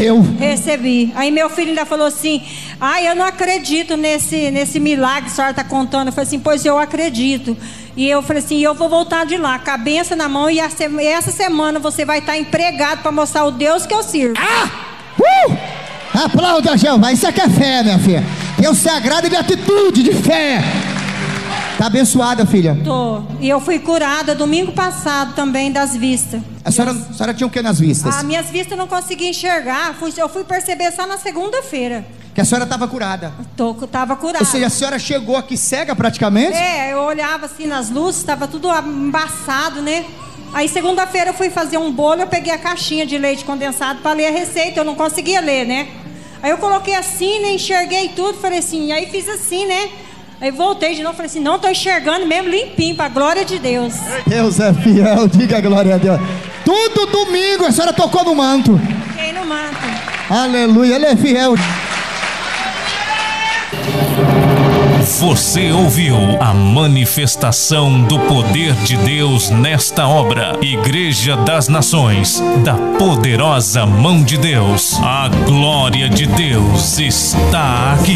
recebeu? Recebi. Aí meu filho ainda falou assim: ai, eu não acredito nesse milagre que a senhora está contando. Eu falei assim: pois eu acredito. E eu falei assim: eu vou voltar de lá com a benção na mão, e essa semana você vai estar empregado para mostrar o Deus que eu sirvo. Aplauda, Jeová. Isso aqui é fé, minha filha. Deus sagrado de atitude, de fé. Tá abençoada, filha? Tô. E eu fui curada domingo passado também das vistas. A senhora tinha o que nas vistas? As minhas vistas eu não conseguia enxergar. Eu fui perceber só na segunda-feira. Que a senhora estava curada? Tava curada. Ou seja, a senhora chegou aqui cega praticamente? Eu olhava assim nas luzes, estava tudo embaçado, né? Aí segunda-feira eu fui fazer um bolo, eu peguei a caixinha de leite condensado para ler a receita, eu não conseguia ler, né? Aí eu coloquei assim, né? Enxerguei tudo, falei assim, aí fiz assim, né? Aí voltei de novo, falei assim: não, tô enxergando mesmo limpinho, pra glória de Deus. Deus é fiel, diga glória a Deus. Tudo domingo a senhora tocou no manto. Toquei no manto. Aleluia, ele é fiel. Você ouviu a manifestação do poder de Deus nesta obra. Igreja das Nações, da poderosa mão de Deus. A glória de Deus está aqui.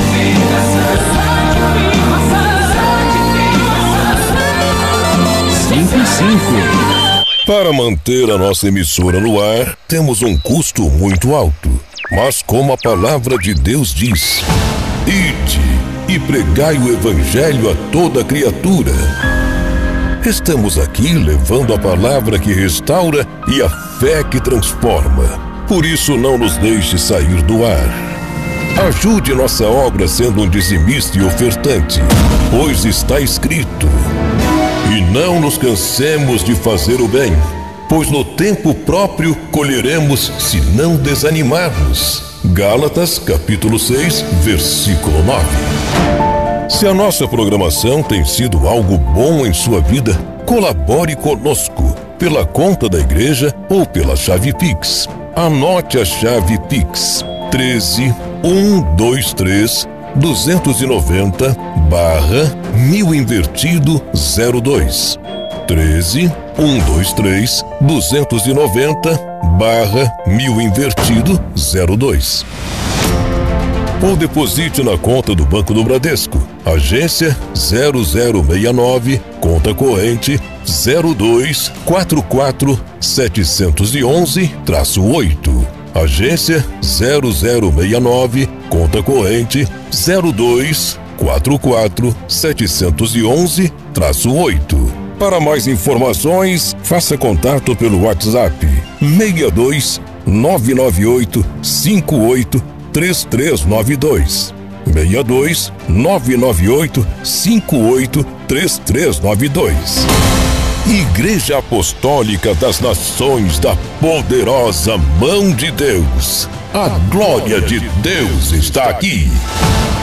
Para manter a nossa emissora no ar, temos um custo muito alto. Mas como a palavra de Deus diz: ide e pregai o evangelho a toda criatura. Estamos aqui levando a palavra que restaura e a fé que transforma. Por isso não nos deixe sair do ar. Ajude nossa obra sendo um dizimista e ofertante, pois está escrito: e não nos cansemos de fazer o bem, pois no tempo próprio colheremos se não desanimarmos. Gálatas capítulo 6, versículo 9. Se a nossa programação tem sido algo bom em sua vida, colabore conosco pela conta da igreja ou pela chave Pix. Anote a chave Pix: 13 123 290 /1000 invertido 02. 13 123 290 /1000 invertido 02. Ou deposite na conta do Banco do Bradesco, agência 0069, conta corrente 0244 711-8. Agência 0069, conta corrente 0244 711-8. Para mais informações, faça contato pelo WhatsApp 62 998 58 3392. 62 998 58 3392. Igreja Apostólica das Nações da poderosa mão de Deus. A glória de Deus está aqui.